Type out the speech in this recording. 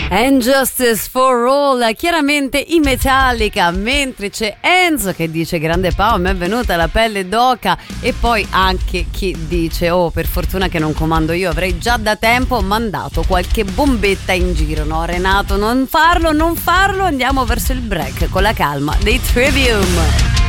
And Justice for All, chiaramente in Metallica, mentre c'è Enzo che dice grande Pao, mi è venuta la pelle d'oca, e poi anche chi dice oh, per fortuna che non comando io, avrei già da tempo mandato qualche bombetta in giro. No Renato, non farlo, andiamo verso il break con la calma dei Trivium.